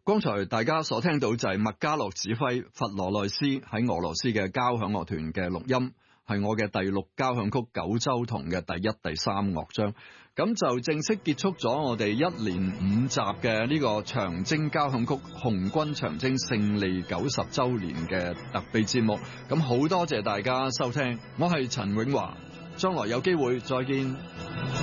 剛才大家所聽到就係麥嘉洛指揮佛羅內斯喺俄羅斯嘅交響樂團嘅錄音，係我嘅第6交響曲九州同嘅第1、第3樂章。咁就正式結束咗我哋1連5集嘅呢個長征交響曲紅軍長征勝利90週年嘅特備節目。咁好多謝大家收聽，我係陳永華，將來有機會再見。